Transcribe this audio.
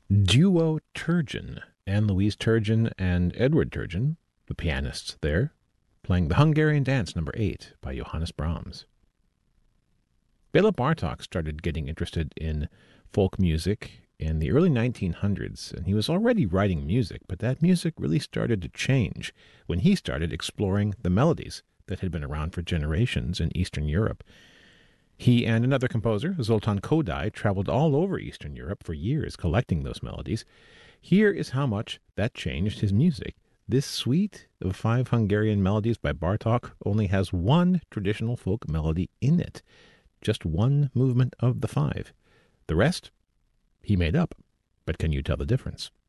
Duo Turgeon, Anne-Louise Turgeon and Edward Turgeon, the pianists there, playing the Hungarian Dance No. 8 by Johannes Brahms. Bela Bartok started getting interested in folk music in the early 1900s, and he was already writing music, but that music really started to change when he started exploring the melodies that had been around for generations in Eastern Europe. He and another composer, Zoltán Kodály, traveled all over Eastern Europe for years collecting those melodies. Here is how much that changed his music. This suite of 5 Hungarian melodies by Bartók only has one traditional folk melody in it, just one movement of the 5. The rest, he made up. But can you tell the difference?